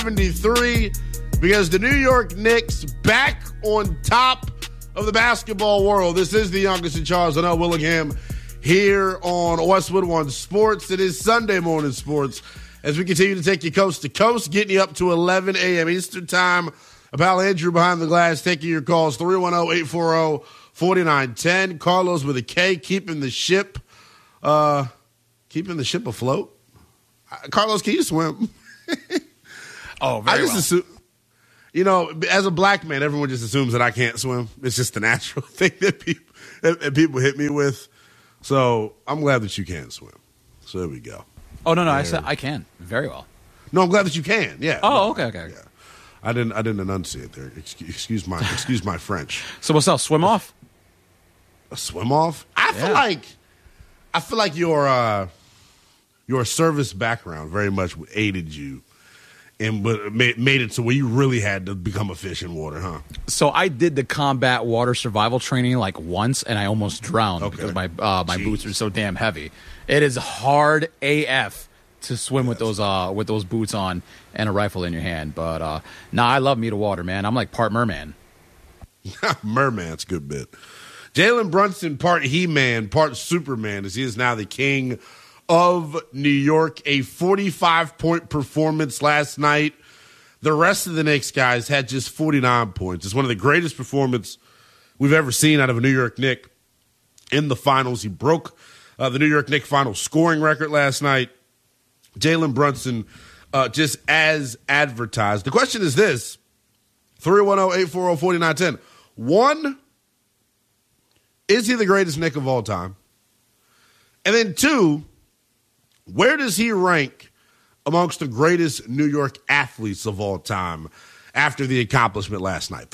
73 because the New York Knicks back on top of the basketball world. This is the youngest in Charles and L. Willingham here on Westwood One Sports. It is Sunday morning sports as we continue to take you coast to coast, getting you up to 11 a.m. Eastern time. A pal Andrew behind the glass taking your calls 310-840-4910. Carlos with a K, keeping the ship afloat. Carlos, can you swim? Very well. Assume, as a black man, everyone just assumes that I can't swim. It's just the natural thing that people hit me with. So I'm glad that you can swim. So there we go. Oh, no, I said I can very well. No, I'm glad that you can. Yeah. Oh, okay. Yeah. I didn't enunciate there. Excuse my French. So what's up? Swim off? A swim off? I feel like your service background very much aided you, and made it so where you really had to become a fish in water, huh? So I did the combat water survival training like once, and I almost drowned because my boots are so damn heavy. It is hard AF to swim with those boots on and a rifle in your hand. But I love me to water, man. I'm like part merman. Merman's a good bit. Jalen Brunson, part He-Man, part Superman, as he is now the king of New York. A 45-point performance last night. The rest of the Knicks guys had just 49 points. It's one of the greatest performances we've ever seen out of a New York Knick in the finals. He broke the New York Knicks final scoring record last night. Jalen Brunson, just as advertised. The question is this, 310-840-4910. One, is he the greatest Knick of all time? And then two, where does he rank amongst the greatest New York athletes of all time after the accomplishment last night?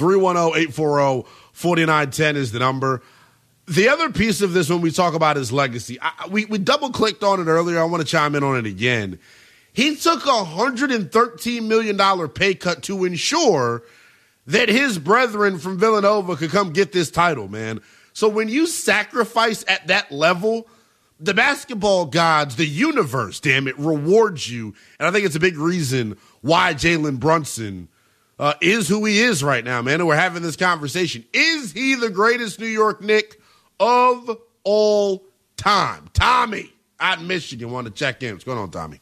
310-840-4910 is the number. The other piece of this when we talk about his legacy, we double-clicked on it earlier. I want to chime in on it again. He took a $113 million pay cut to ensure that his brethren from Villanova could come get this title, man. So when you sacrifice at that level, the basketball gods, the universe, damn it, rewards you. And I think it's a big reason why Jalen Brunson is who he is right now, man. And we're having this conversation. Is he the greatest New York Knick of all time? Tommy out in Michigan wanted to check in. What's going on, Tommy?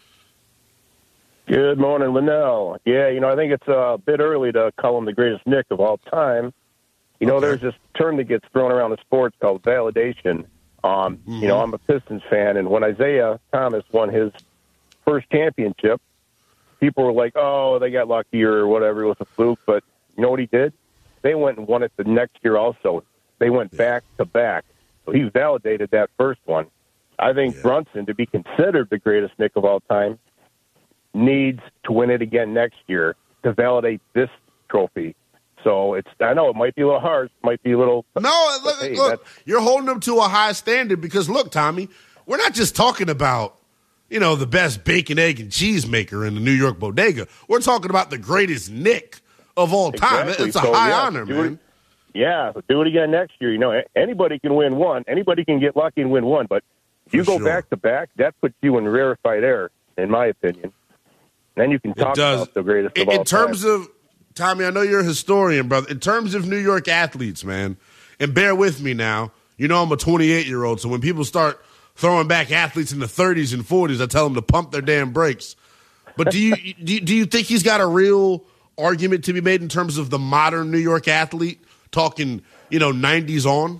Good morning, Linnell. Yeah, I think it's a bit early to call him the greatest Knick of all time. There's this term that gets thrown around in sports called validation. I'm a Pistons fan, and when Isaiah Thomas won his first championship, people were like, oh, they got lucky or whatever, it was a fluke. But you know what he did? They went and won it the next year also. They went back to back. So he validated that first one. I think Brunson, to be considered the greatest Knick of all time, needs to win it again next year to validate this trophy. So I know it might be a little harsh, might be a little. No, look, you're holding them to a high standard because, look, Tommy, we're not just talking about, the best bacon, egg, and cheese maker in the New York bodega. We're talking about the greatest Knick of all time. Exactly. It's a high honor, man. So do it again next year. Anybody can win one. Anybody can get lucky and win one. But if you go back to back, that puts you in rarefied air, in my opinion. Then you can talk about the greatest of all time. In terms of, Tommy, I know you're a historian, brother. In terms of New York athletes, man, and bear with me now, I'm a 28-year-old, so when people start throwing back athletes in the 30s and 40s, I tell them to pump their damn brakes. But do you think he's got a real argument to be made in terms of the modern New York athlete, talking, 90s on?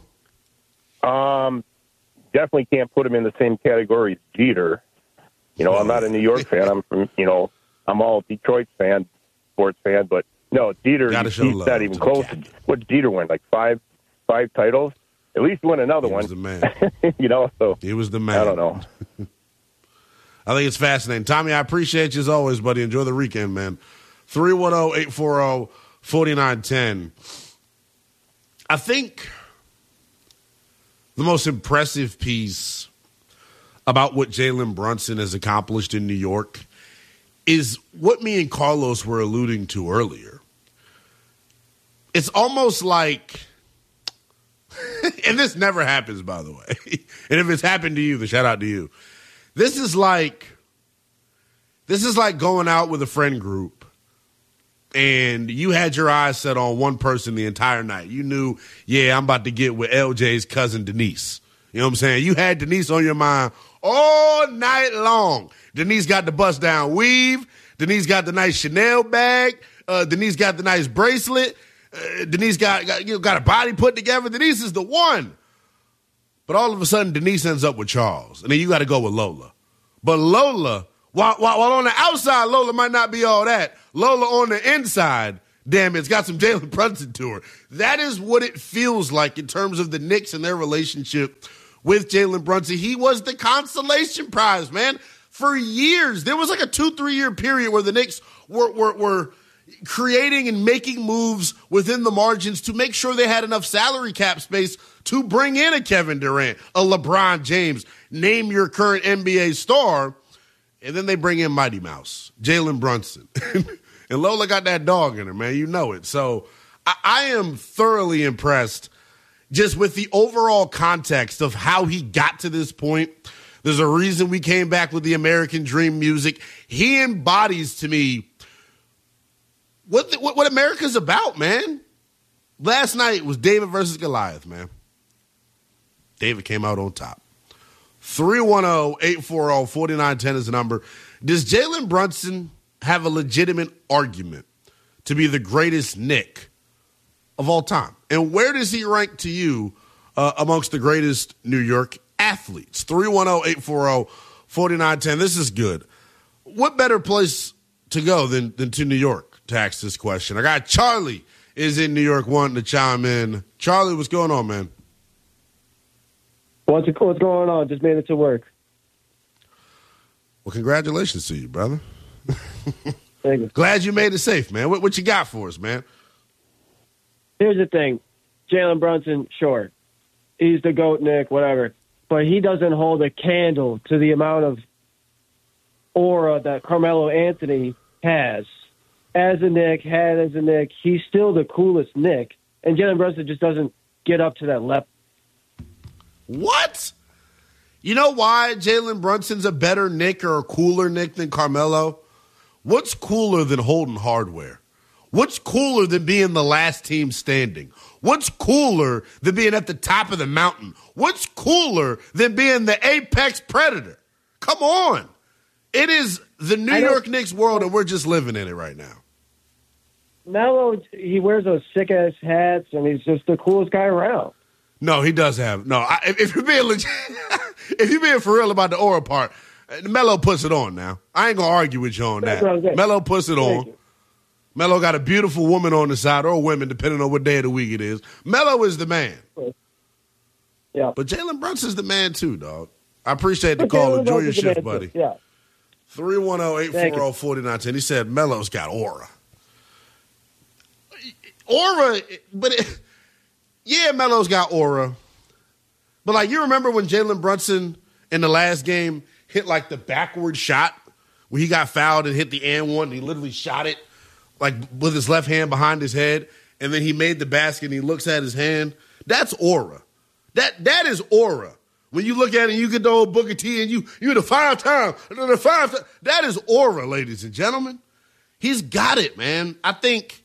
Definitely can't put him in the same category as Jeter. I'm not a New York fan. I'm from, I'm all Detroit fan, sports fan, but no, Jeter, he's not even close. What did Jeter win? Like five titles? At least win another one. He was the man. So he was the man. I don't know. I think it's fascinating. Tommy, I appreciate you as always, buddy. Enjoy the weekend, man. 310-840-4910. I think the most impressive piece about what Jalen Brunson has accomplished in New York is what me and Carlos were alluding to earlier. It's almost like, and this never happens, by the way, and if it's happened to you, then shout out to you. This is like going out with a friend group and you had your eyes set on one person the entire night. You knew, yeah, I'm about to get with LJ's cousin Denise. You know what I'm saying? You had Denise on your mind all night long. Denise got the bust down weave. Denise got the nice Chanel bag. Denise got the nice bracelet. Denise got a body put together. Denise is the one. But all of a sudden, Denise ends up with Charles. And then you got to go with Lola. But Lola, while on the outside, Lola might not be all that. Lola on the inside, damn, it's got some Jalen Brunson to her. That is what it feels like in terms of the Knicks and their relationship with Jalen Brunson. He was the consolation prize, man. For years, there was like a 2-3 year period where the Knicks were creating and making moves within the margins to make sure they had enough salary cap space to bring in a Kevin Durant, a LeBron James, name your current NBA star, and then they bring in Mighty Mouse, Jalen Brunson. And Lola got that dog in her, man. You know it. So I am thoroughly impressed just with the overall context of how he got to this point. There's a reason we came back with the American Dream music. He embodies to me what America's about, man. Last night was David versus Goliath, man. David came out on top. 310-840-4910 is the number. Does Jalen Brunson have a legitimate argument to be the greatest Knick of all time? And where does he rank to you amongst the greatest New York athletes? 310-840-4910. This is good. What better place to go than to New York to ask this question? I got Charlie is in New York wanting to chime in. Charlie, what's going on, man? What's going on? Just made it to work. Well, congratulations to you, brother. Thank you. Glad you made it safe, man. What you got for us, man? Here's the thing. Jalen Brunson, sure. He's the GOAT, Nick, whatever. But he doesn't hold a candle to the amount of aura that Carmelo Anthony has. As a Knick, he's still the coolest Knick. And Jalen Brunson just doesn't get up to that level. What? You know why Jalen Brunson's a better Knick or a cooler Knick than Carmelo? What's cooler than holding hardware? What's cooler than being the last team standing? What's cooler than being at the top of the mountain? What's cooler than being the apex predator? Come on. It is the New York Knicks world, and we're just living in it right now. Melo, he wears those sick-ass hats, and he's just the coolest guy around. No, he does have. No, if you're being legit, if you're being for real about the aura part, Melo puts it on now. I ain't going to argue with you on that. Melo puts it on. Melo got a beautiful woman on the side, or women, depending on what day of the week it is. Melo is the man. Yeah. But Jalen Brunson's the man too, dog. I appreciate the call. Enjoy your shift, buddy. Yeah. 310-840-4910. He said Melo's got aura. Aura, yeah, Melo's got aura. But, like, you remember when Jalen Brunson in the last game hit, like, the backward shot where he got fouled and hit the and one, and he literally shot it, like, with his left hand behind his head, and then he made the basket and he looks at his hand? That's aura. That is aura. When you look at it and you get the old Booker T and you're the five-time. That is aura, ladies and gentlemen. He's got it, man. I think,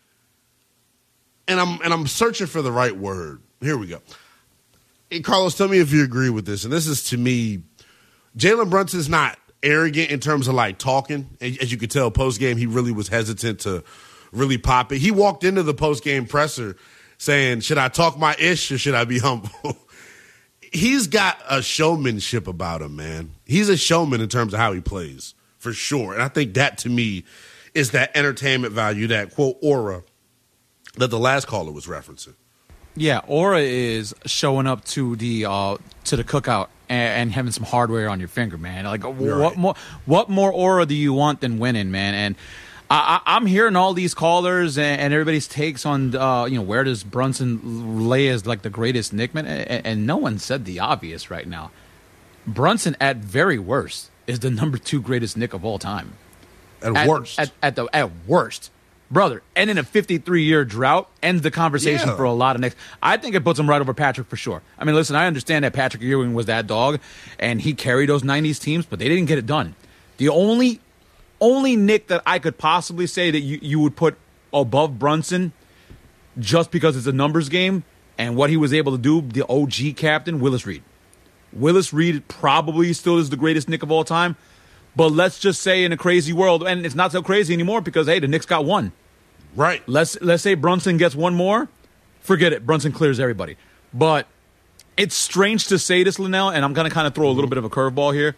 and I'm searching for the right word. Here we go. Hey, Carlos, tell me if you agree with this. And this is, to me, Jalen Brunson's not arrogant in terms of, like, talking. As you could tell, post-game, he really was hesitant to really pop it. He walked into the post-game presser saying, should I talk my ish or should I be humble? He's got a showmanship about him, man. He's a showman in terms of how he plays, for sure. And I think that, to me, is that entertainment value, that, quote, aura that the last caller was referencing. Yeah, aura is showing up to the cookout and having some hardware on your finger, man. Like, what more aura do you want than winning, man? And I'm hearing all these callers and everybody's takes on, where does Brunson lay as, like, the greatest Knick, man? And no one said the obvious right now. Brunson, at very worst, is the number 2 greatest Knick of all time. At worst. At worst. Brother, and in a 53-year drought, ends the conversation for a lot of Knicks. I think it puts him right over Patrick for sure. I mean, listen, I understand that Patrick Ewing was that dog, and he carried those 90s teams, but they didn't get it done. The only only Nick that I could possibly say that you would put above Brunson just because it's a numbers game and what he was able to do, the OG captain, Willis Reed. Willis Reed probably still is the greatest Knick of all time, but let's just say in a crazy world, and it's not so crazy anymore because, hey, the Knicks got one. Right. Let's say Brunson gets one more. Forget it. Brunson clears everybody. But it's strange to say this, Linnell, and I'm going to kind of throw a little bit of a curveball here.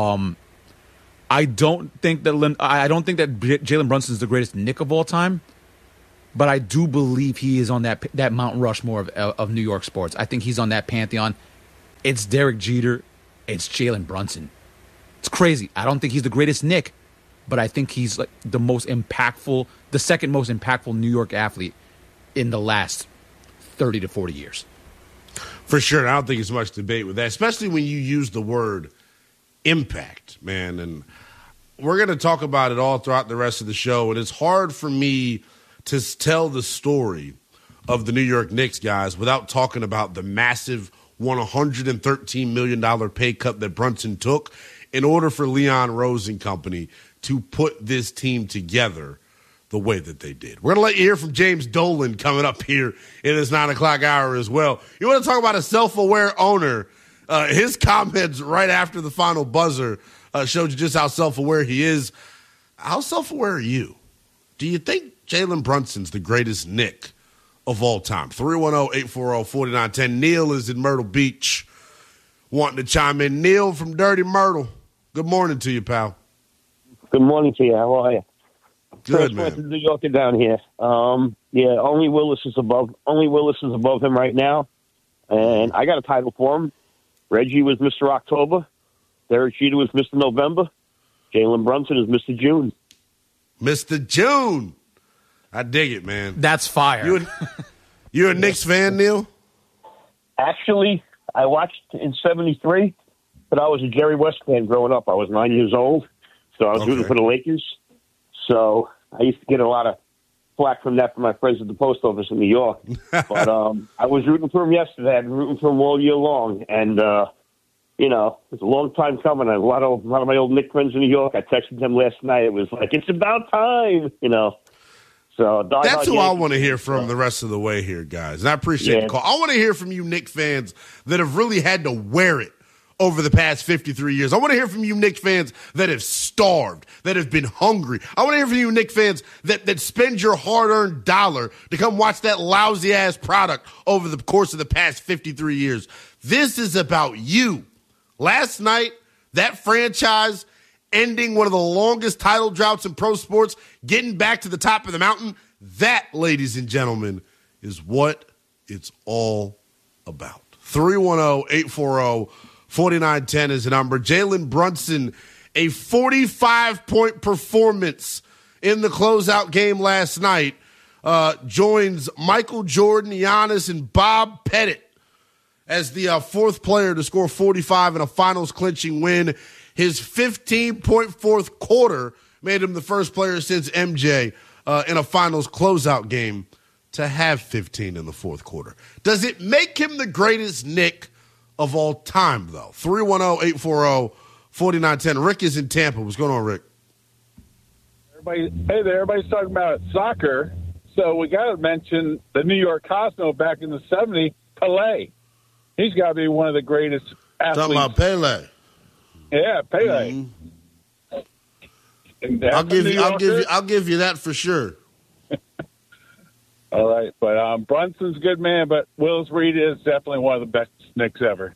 I don't think that Jalen Brunson is the greatest Knick of all time, but I do believe he is on that Mount Rushmore of New York sports. I think he's on that pantheon. It's Derek Jeter. It's Jalen Brunson. It's crazy. I don't think he's the greatest Knick, but I think he's like the second most impactful New York athlete in the last 30 to 40 years. For sure. I don't think there's much debate with that, especially when you use the word impact, man. And we're going to talk about it all throughout the rest of the show. And it's hard for me to tell the story of the New York Knicks, guys, without talking about the massive $113 million pay cut that Brunson took in order for Leon Rose and company to put this team together the way that they did. We're going to let you hear from James Dolan coming up here in this 9 o'clock hour as well. You want to talk about a self-aware owner? His comments right after the final buzzer showed you just how self-aware he is. How self-aware are you? Do you think Jalen Brunson's the greatest Knick of all time? 310-840-4910. Neil is in Myrtle Beach wanting to chime in. Neil from Dirty Myrtle. Good morning to you, pal. Good morning to you. How are you? Good, man. First New Yorker down here. Only Willis is above him right now. And I got a title for him. Reggie was Mr. October. Derek Jeter was Mr. November. Jalen Brunson is Mr. June. Mr. June. I dig it, man. That's fire. You a Knicks fan, Neil? Actually, I watched in 73, but I was a Jerry West fan growing up. I was 9 years old, so I was rooting for the Lakers. So I used to get a lot of flack from that from my friends at the post office in New York. But I was rooting for him yesterday. I've been rooting for him all year long. And, it's a long time coming. A lot of my old Knick friends in New York, I texted them last night. It was like, it's about time, So that's who I want to hear from the rest of the way here, guys. And I appreciate the call. I want to hear from you Knicks fans that have really had to wear it over the past 53 years. I want to hear from you Knicks fans that have starved, that have been hungry. I want to hear from you Knicks fans that spend your hard-earned dollar to come watch that lousy-ass product over the course of the past 53 years. This is about you. Last night, that franchise ending one of the longest title droughts in pro sports, getting back to the top of the mountain, that, ladies and gentlemen, is what it's all about. 310-840-4910 is the number. Jalen Brunson, a 45-point performance in the closeout game last night, joins Michael Jordan, Giannis, and Bob Pettit as the fourth player to score 45 in a finals-clinching win. His 15-point fourth quarter made him the first player since MJ in a finals closeout game to have 15 in the fourth quarter. Does it make him the greatest Knick of all time, though? 310-840-4910. Rick is in Tampa. What's going on, Rick? Hey there. Everybody's talking about soccer, so we got to mention the New York Cosmo back in the 70s, Pelé. He's got to be one of the greatest athletes. Talking about Pele. Yeah, Pele. Mm-hmm. I'll give you that for sure. All right, but Brunson's a good man, but Willis Reed is definitely one of the best Knicks ever.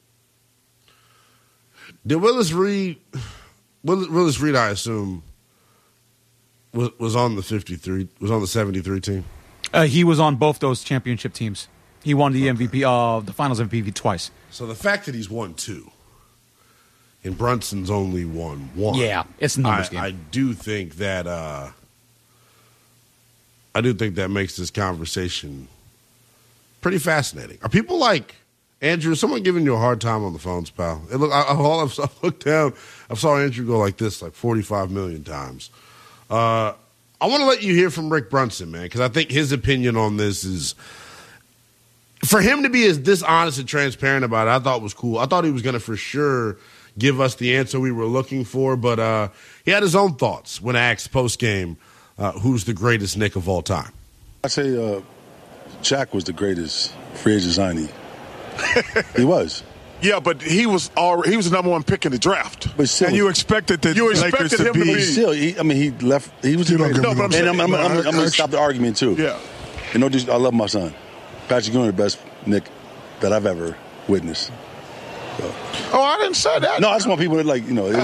Did Willis Reed, I assume, was on the 53, was on the 73 team? He was on both those championship teams. He won the MVP, the Finals MVP twice. So the fact that he's won two, and Brunson's only won one. Yeah, it's a numbers game. I do think that makes this conversation pretty fascinating. Are people like Andrew? Is someone giving you a hard time on the phones, pal? I looked down. I saw Andrew go like this, like 45 million times. I want to let you hear from Rick Brunson, man, because I think his opinion on this is, for him to be as this honest and transparent about it, I thought was cool. I thought he was going to for sure give us the answer we were looking for, but he had his own thoughts when asked post-game who's the greatest Knick of all time. I say Jack was the greatest free agent signee. He was. Yeah, but he was the number one pick in the draft. But still, and you expected him to be. Still, he left. He was the greatest. No, but I'm going to stop the argument, too. Yeah. You know, I love my son. Patrick Ewing, the best Knick that I've ever witnessed. So. Oh, I didn't say that. No, I just want people to, like, you know. I'm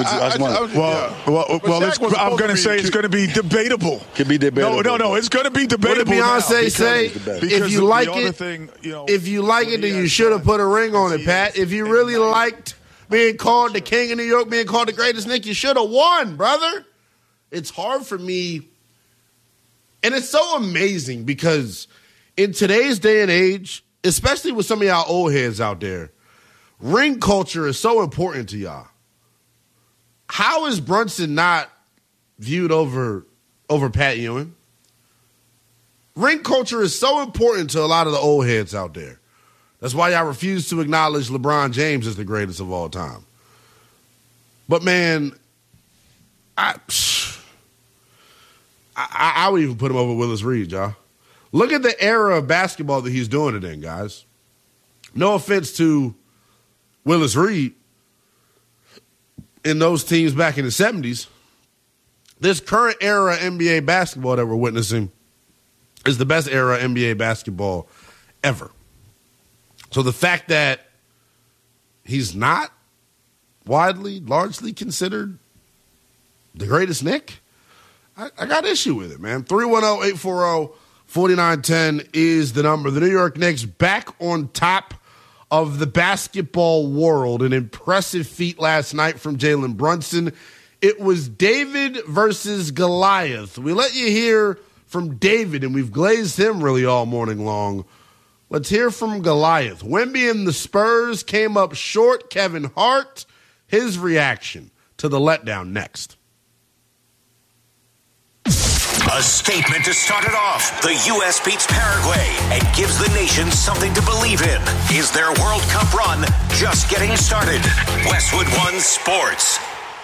going to say it's going to be debatable. Could be debatable. No, it's going to be debatable. What did Beyonce say? If you like it, then you should have put a ring on it, Pat. If you really liked being called the king of New York, being called the greatest Knick, you should have won, brother. It's hard for me, and it's so amazing because in today's day and age, especially with some of y'all old heads out there, ring culture is so important to y'all. How is Brunson not viewed over Pat Ewing? Ring culture is so important to a lot of the old heads out there. That's why y'all refuse to acknowledge LeBron James as the greatest of all time. But, man, I would even put him over Willis Reed, y'all. Look at the era of basketball that he's doing it in, guys. No offense to Willis Reed in those teams back in the 70s. This current era of NBA basketball that we're witnessing is the best era of NBA basketball ever. So the fact that he's not largely considered the greatest Knick, I got issue with it, man. 310-840-4910 is the number. The New York Knicks back on top of the basketball world. An impressive feat last night from Jalen Brunson. It was David versus Goliath. We let you hear from David, and we've glazed him really all morning long. Let's hear from Goliath. Wemby and the Spurs came up short. Kevin Hart, his reaction to the letdown next. A statement to start it off. The U.S. beats Paraguay and gives the nation something to believe in. Is their World Cup run just getting started? Westwood One Sports.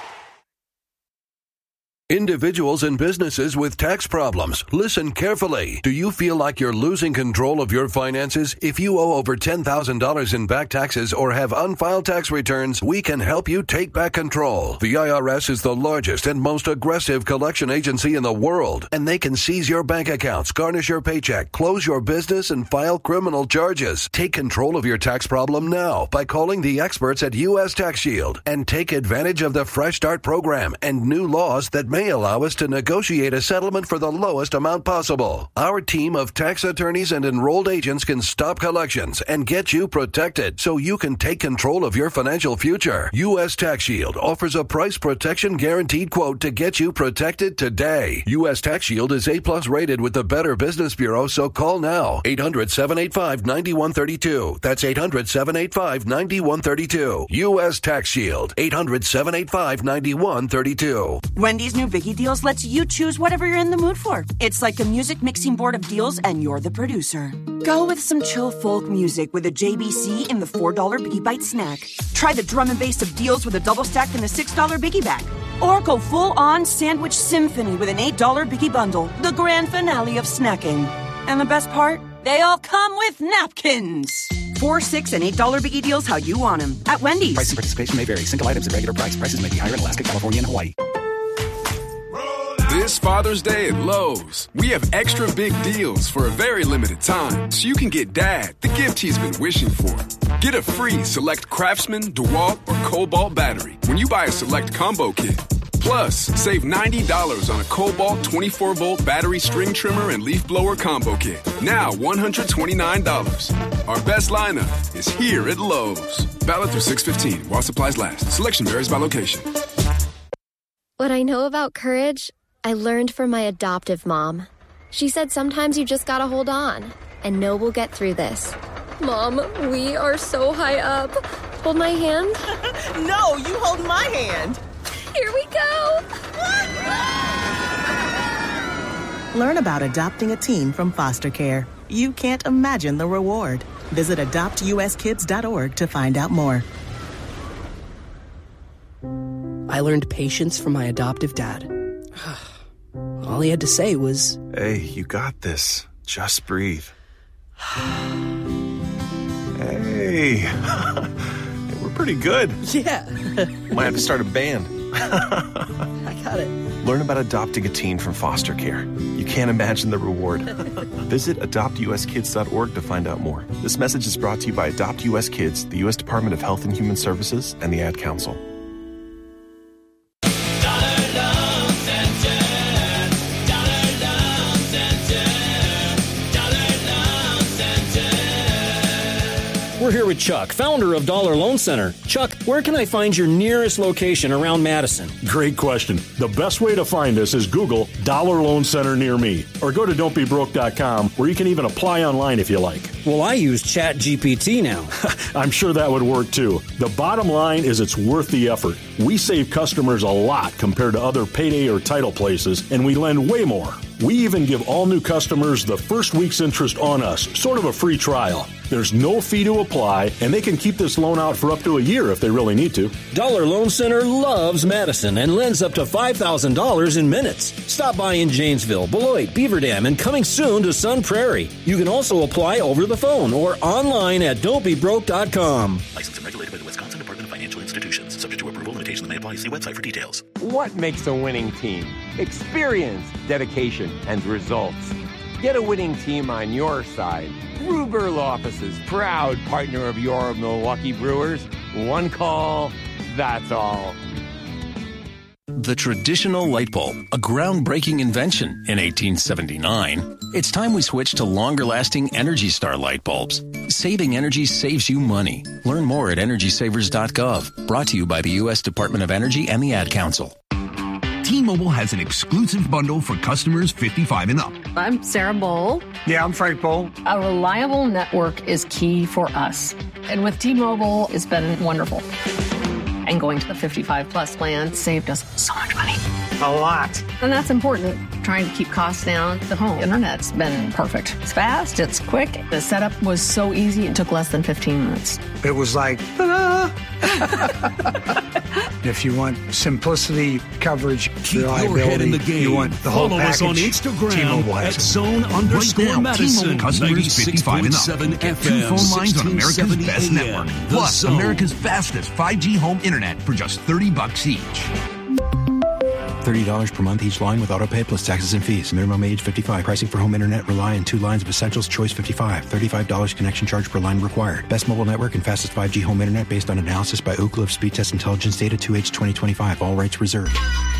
Individuals and businesses with tax problems, listen carefully. Do you feel like you're losing control of your finances? If you owe over $10,000 in back taxes or have unfiled tax returns, we can help you take back control. The IRS is the largest and most aggressive collection agency in the world, and they can seize your bank accounts, garnish your paycheck, close your business, and file criminal charges. Take control of your tax problem now by calling the experts at U.S. Tax Shield and take advantage of the Fresh Start program and new laws that may allow us to negotiate a settlement for the lowest amount possible. Our team of tax attorneys and enrolled agents can stop collections and get you protected so you can take control of your financial future. U.S. Tax Shield offers a price protection guaranteed quote to get you protected today. U.S. Tax Shield is A+ rated with the Better Business Bureau, so call now. 800-785-9132. That's 800-785-9132. U.S. Tax Shield. 800-785-9132. Wendy's new Biggie Deals lets you choose whatever you're in the mood for. It's like a music mixing board of deals, and you're the producer. Go with some chill folk music with a JBC in the $4 Biggie Bite snack. Try the drum and bass of deals with a double stack in the $6 Biggie Bag. Or go full-on sandwich symphony with an $8 Biggie Bundle, the grand finale of snacking. And the best part? They all come with napkins. $4, $6, and $8 Biggie Deals how you want them. At Wendy's. Price and participation may vary. Single items at regular price. Prices may be higher in Alaska, California, and Hawaii. This Father's Day at Lowe's, we have extra big deals for a very limited time, so you can get Dad the gift he's been wishing for. Get a free select Craftsman, DeWalt, or Cobalt battery when you buy a select combo kit. Plus, save $90 on a Cobalt 24-volt battery string trimmer and leaf blower combo kit. Now $129. Our best lineup is here at Lowe's. Valid through 6/15 while supplies last. Selection varies by location. What I know about courage, I learned from my adoptive mom. She said sometimes you just gotta hold on and know we'll get through this. Mom, we are so high up. Hold my hand. No, you hold my hand. Here we go. Learn about adopting a teen from foster care. You can't imagine the reward. Visit adoptuskids.org to find out more. I learned patience from my adoptive dad. All he had to say was, "Hey, you got this. Just breathe." Hey, we're pretty good. Yeah. Might have to start a band. I got it. Learn about adopting a teen from foster care. You can't imagine the reward. Visit adoptuskids.org to find out more. This message is brought to you by Adopt US Kids, the U.S. Department of Health and Human Services, and the Ad Council. We're here with Chuck, founder of Dollar Loan Center. Chuck, where can I find your nearest location around Madison? Great question. The best way to find us is Google Dollar Loan Center near me, or go to don'tbebroke.com, where you can even apply online if you like. Well, I use ChatGPT now. I'm sure that would work too. The bottom line is it's worth the effort. We save customers a lot compared to other payday or title places, and we lend way more. We even give all new customers the first week's interest on us, sort of a free trial. There's no fee to apply, and they can keep this loan out for up to a year if they really need to. Dollar Loan Center loves Madison and lends up to $5,000 in minutes. Stop by in Janesville, Beloit, Beaver Dam, and coming soon to Sun Prairie. You can also apply over the phone or online at don'tbebroke.com. Licensed and regulated by the Wisconsin Department of Financial Institutions. Subject to approval, limitations may apply. See website for details. What makes a winning team? Experience, dedication, and results. Get a winning team on your side. Ruberl Offices, proud partner of your Milwaukee Brewers. One call, that's all. The traditional light bulb, a groundbreaking invention in 1879. It's time we switch to longer-lasting Energy Star light bulbs. Saving energy saves you money. Learn more at EnergySavers.gov. Brought to you by the U.S. Department of Energy and the Ad Council. T-Mobile has an exclusive bundle for customers 55 and up. I'm Sarah Bowl. Yeah, I'm Frank Bowl. A reliable network is key for us. And with T-Mobile, it's been wonderful. And going to the 55 plus plan saved us so much money. A lot. And that's important. Trying to keep costs down. The home internet's been perfect. It's fast, it's quick. The setup was so easy, it took less than 15 minutes. It was like, ta-da! If you want simplicity, coverage, keep your head in the game. You want the whole Follow package. us on Instagram T-Mobile at has zone_Madison. Right now, T-Mobile customers 55 and up. FM, Two phone lines on America's best AM. network. The Plus, Zone. America's fastest 5G home internet for just $30 each. $30 per month each line with autopay plus taxes and fees. Minimum age 55. Pricing for home internet rely on 2 lines of Essentials Choice 55. $35 connection charge per line required. Best mobile network and fastest 5G home internet based on analysis by Ookla of Speed Test Intelligence Data 2H 2025. All rights reserved.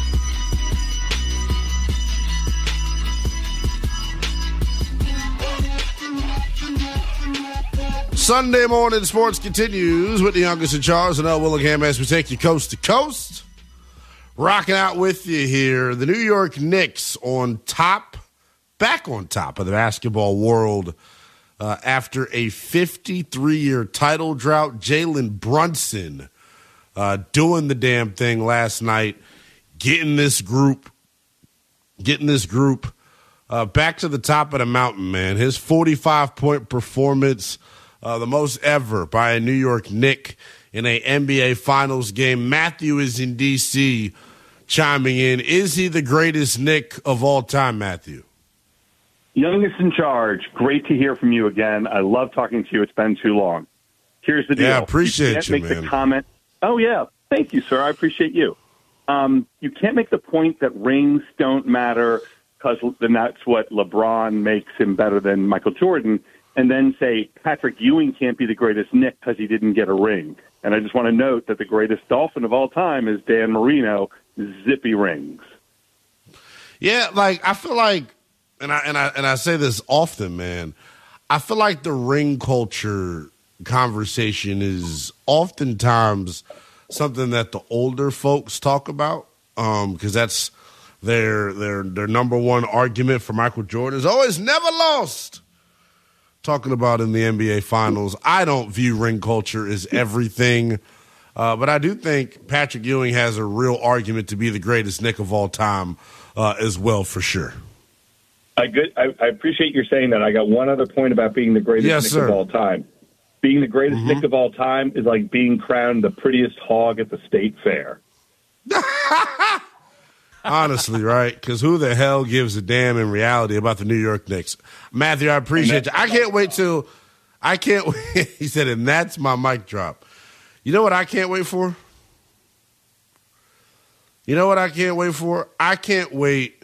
Sunday morning sports continues with the youngest in charge and L. Willingham as we take you coast to coast. Rocking out with you here, the New York Knicks on top, back on top of the basketball world after a 53-year title drought. Jalen Brunson doing the damn thing last night, getting this group back to the top of the mountain, man. His 45-point performance, the most ever by a New York Knick in a NBA Finals game. Matthew is in D.C. chiming in. Is he the greatest Knick of all time, Matthew? Youngest in charge. Great to hear from you again. I love talking to you. It's been too long. Here's the deal. Yeah, appreciate you, can't make the comment. Oh, yeah. Thank you, sir. I appreciate you. You can't make the point that rings don't matter because then that's what LeBron makes him better than Michael Jordan, and then say Patrick Ewing can't be the greatest Knick because he didn't get a ring. And I just want to note that the greatest Dolphin of all time is Dan Marino, zippy rings. Yeah, like I feel like, and I say this often, man. I feel like the ring culture conversation is oftentimes something that the older folks talk about, because that's their number one argument for Michael Jordan is always never lost. Talking about in the NBA Finals, I don't view ring culture as everything, but I do think Patrick Ewing has a real argument to be the greatest Knick of all time as well, for sure. I appreciate your saying that. I got one other point about being the greatest Knick of all time. Being the greatest Knick of all time is like being crowned the prettiest hog at the state fair. Honestly, right? Because who the hell gives a damn in reality about the New York Knicks? Matthew, I appreciate you. I can't wait till he said, and that's my mic drop. You know what I can't wait for? You know what I can't wait for? I can't wait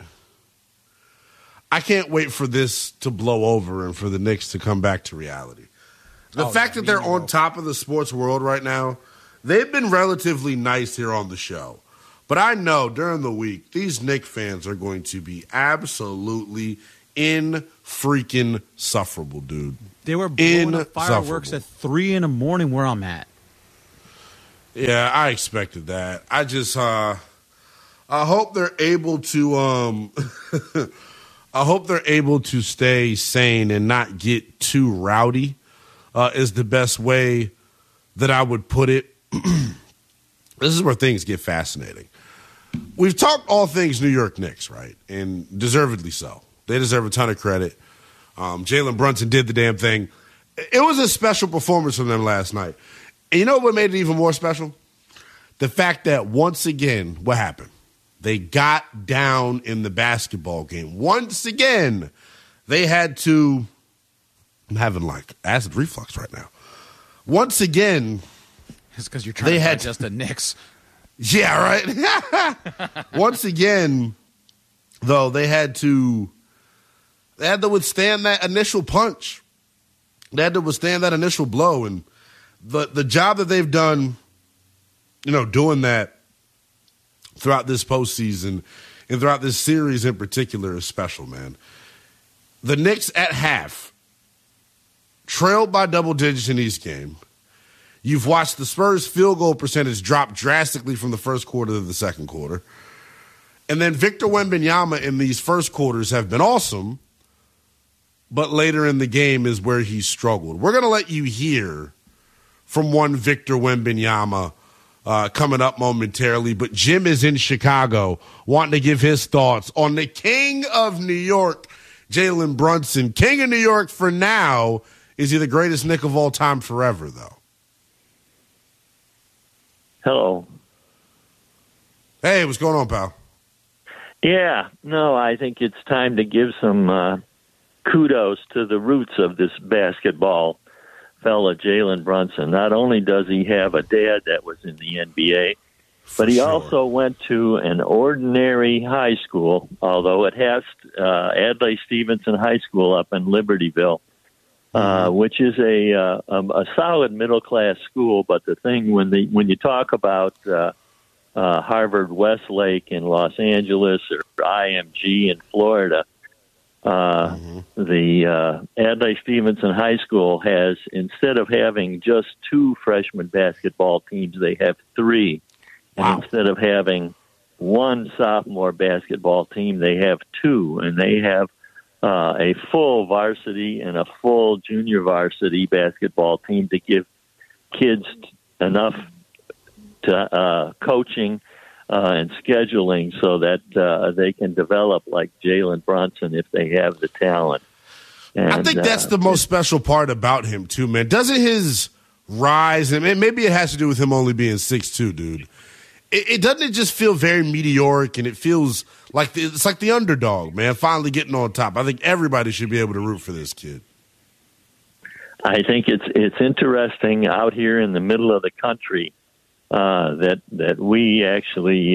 for this to blow over and for the Knicks to come back to reality. The fact that they're on top of the sports world right now, they've been relatively nice here on the show. But I know during the week, these Knicks fans are going to be absolutely freaking-sufferable, dude. They were blowing up fireworks at 3 in the morning where I'm at. Yeah, I expected that. I just, I hope they're able to, I hope they're able to stay sane and not get too rowdy, is the best way that I would put it. This is where things get fascinating. We've talked all things New York Knicks, right? And deservedly so. They deserve a ton of credit. Jalen Brunson did the damn thing. It was a special performance from them last night. And you know what made it even more special? The fact that once again, what happened? They got down in the basketball game. Once again, they had to, I'm having like acid reflux right now. Once again, it's because you're trying to digest the Knicks. Yeah, right. Once again, though, they had to withstand that initial punch. They had to withstand that initial blow, and the job that they've done, doing that throughout this postseason and throughout this series in particular is special, man. The Knicks at half trailed by double digits in each game. You've watched the Spurs field goal percentage drop drastically from the first quarter to the second quarter. And then Victor Wembanyama in these first quarters have been awesome, but later in the game is where he struggled. We're going to let you hear from one Victor Wembanyama coming up momentarily, but Jim is in Chicago wanting to give his thoughts on the king of New York, Jalen Brunson. King of New York for now. Is he the greatest Knick of all time forever, though? Hello. Hey, what's going on, pal? Yeah, no, I think it's time to give some kudos to the roots of this basketball fella, Jalen Brunson. Not only does he have a dad that was in the NBA, but he also went to an ordinary high school, although it has Adlai Stevenson High School up in Libertyville, which is a solid middle-class school. But the thing, when you talk about Harvard Westlake in Los Angeles or IMG in Florida, the Adlai Stevenson High School has, instead of having just 2 freshman basketball teams, they have 3. Wow. And instead of having 1 sophomore basketball team, they have 2. And they have a full varsity and a full junior varsity basketball team to give kids enough to coaching and scheduling so that they can develop like Jalen Brunson if they have the talent. And, I think that's the most special part about him, too, man. Doesn't his rise, and maybe it has to do with him only being 6'2", dude. It doesn't just feel very meteoric, and it feels like it's like the underdog, man, finally getting on top. I think everybody should be able to root for this kid. I think it's interesting out here in the middle of the country that we actually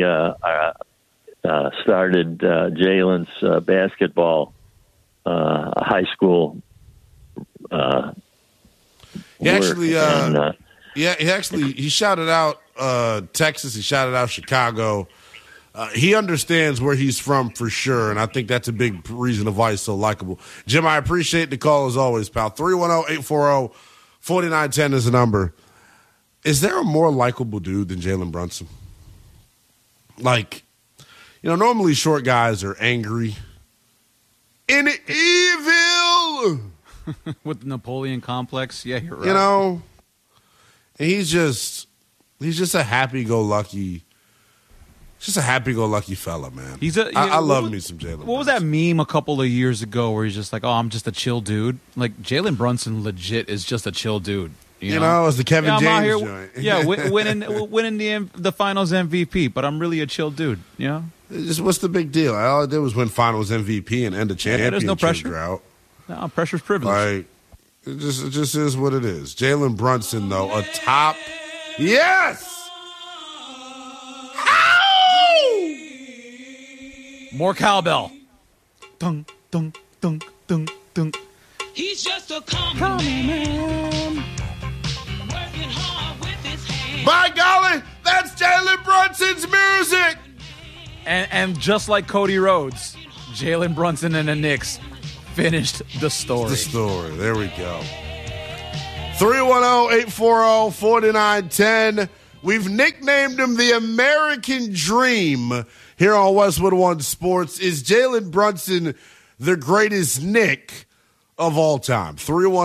started Jalen's basketball high school. He shouted out Texas. He shouted out Chicago. He understands where he's from for sure, and I think that's a big reason of why he's so likable. Jim, I appreciate the call as always, pal. 310-840-4910 is the number. Is there a more likable dude than Jalen Brunson? Like, normally short guys are angry and evil. With the Napoleon complex? Yeah, you're right. And he's just a happy-go-lucky fella, man. I love me some Jalen Brunson. What was that meme a couple of years ago where he's just like, oh, I'm just a chill dude? Like, Jalen Brunson legit is just a chill dude. You know, it's the Kevin James joint. Yeah, winning the Finals MVP. But I'm really a chill dude. You know, just what's the big deal? All I did was win Finals MVP and end a championship there's no pressure. drought. No, pressure's privilege. Like it just is what it is. Jalen Brunson, though, a top. Yes. More cowbell. Dunk, dunk, dunk, dunk, dunk. He's just a common man. By golly, that's Jalen Brunson's music. And just like Cody Rhodes, Jalen Brunson and the Knicks finished the story. The story. There we go. 310-840-4910. We've nicknamed him the American Dream here on Westwood One Sports. Is Jalen Brunson the greatest Knick of all time?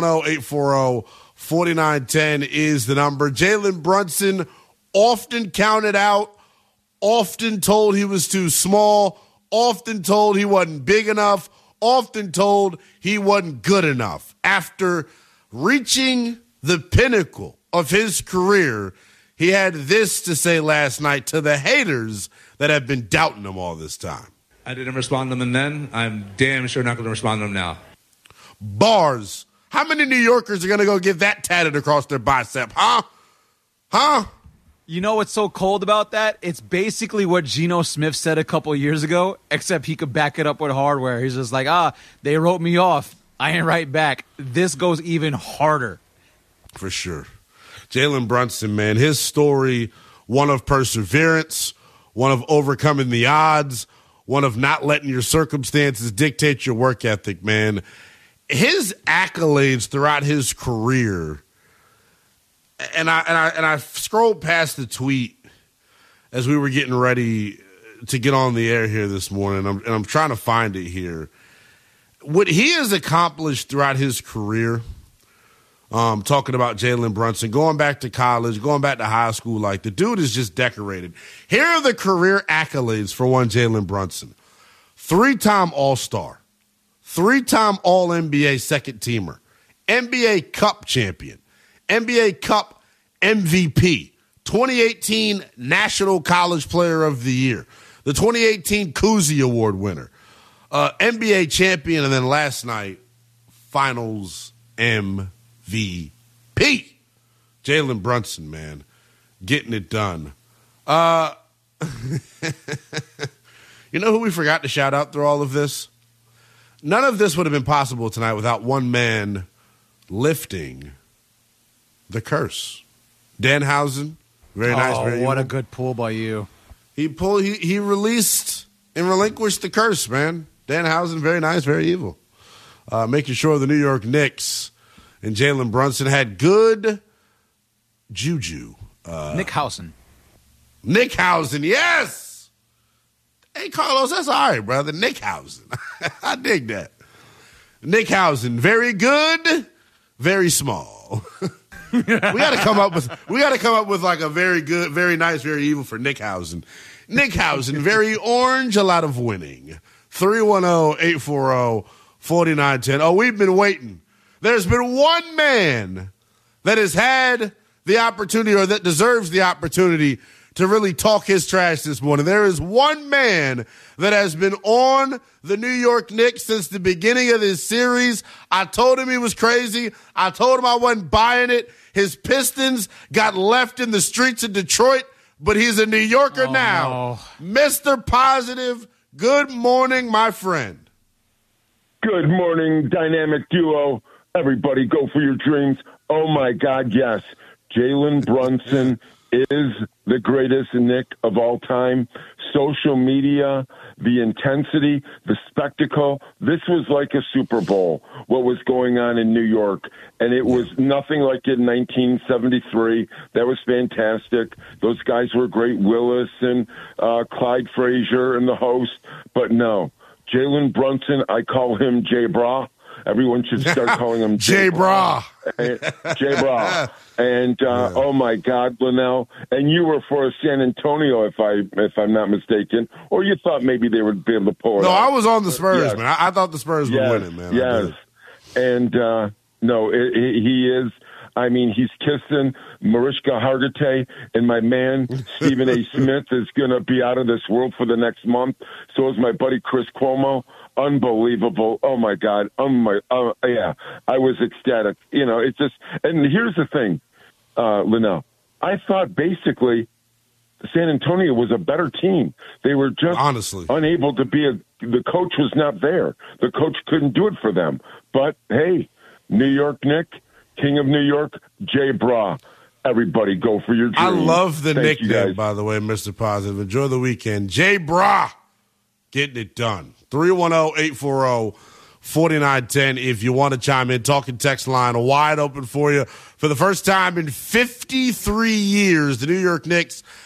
310-840-4910 is the number. Jalen Brunson, often counted out, often told he was too small, often told he wasn't big enough, often told he wasn't good enough. After reaching the pinnacle of his career, he had this to say last night to the haters that have been doubting him all this time. I didn't respond to them then. I'm damn sure not going to respond to them now. Bars. How many New Yorkers are going to go get that tatted across their bicep? Huh? You know what's so cold about that? It's basically what Geno Smith said a couple years ago, except he could back it up with hardware. He's just like, they wrote me off. I ain't right back. This goes even harder. For sure. Jalen Brunson, man, his story, one of perseverance, one of overcoming the odds, one of not letting your circumstances dictate your work ethic, man. His accolades throughout his career, and I scrolled past the tweet as we were getting ready to get on the air here this morning, and I'm trying to find it here. What he has accomplished throughout his career, talking about Jalen Brunson, going back to college, going back to high school, like the dude is just decorated. Here are the career accolades for one Jalen Brunson. 3-time All-Star, 3-time All-NBA second teamer, NBA Cup champion, NBA Cup MVP, 2018 National College Player of the Year, the 2018 Cousy Award winner, NBA champion, and then last night, Finals MVP. Jalen Brunson, man, getting it done. You know who we forgot to shout out through all of this? None of this would have been possible tonight without one man lifting the curse. Danhausen, very nice. Very what evil. a good pull by you. He released and relinquished the curse, man. Danhausen, very nice, very evil. Making sure the New York Knicks and Jalen Brunson had good juju. Nickhausen, yes! Hey, Carlos, that's all right, brother. Nickhausen. I dig that. Nickhausen, very good, very small. we got to come up with like a very good, very nice, very evil for Nickhausen. Nickhausen, very orange, a lot of winning. 310-840-4910. Oh, we've been waiting. There's been one man that has had the opportunity, or that deserves the opportunity, to really talk his trash this morning. There is one man that has been on the New York Knicks since the beginning of this series. I told him he was crazy. I told him I wasn't buying it. His Pistons got left in the streets of Detroit, but he's a New Yorker now. No. Mr. Positive, good morning, my friend. Good morning, dynamic duo. Everybody go for your dreams. Oh, my God, yes. Jalen Brunson is the greatest Knick of all time. Social media, the intensity, the spectacle. This was like a Super Bowl, what was going on in New York. And it was nothing like in 1973. That was fantastic. Those guys were great, Willis and Clyde Frazier and the host. But no, Jalen Brunson, I call him J-Bra. Everyone should start calling him J-Bra. J-Bra. And, oh, my God, Linnell. And you were for San Antonio, if I'm not mistaken. Or you thought maybe they would be able to pull it No, out. I was on the Spurs, yes. man. I thought the Spurs were winning, man. Yes. And, no, he is I mean, he's kissing Mariska Hargitay, and my man Stephen A. Smith is going to be out of this world for the next month. So is my buddy Chris Cuomo. Unbelievable. Oh, my God. Yeah, I was ecstatic. You know, it's just – and here's the thing, Linnell. I thought basically San Antonio was a better team. They were just unable to be the coach was not there. The coach couldn't do it for them. But, hey, New York Nick, King of New York, Jay Bra. Everybody go for your dreams. I love the nickname, by the way, Mr. Positive. Enjoy the weekend. Jay Bra getting it done. 310-840-4910 if you want to chime in. Talking text line wide open for you. For the first time in 53 years, the New York Knicks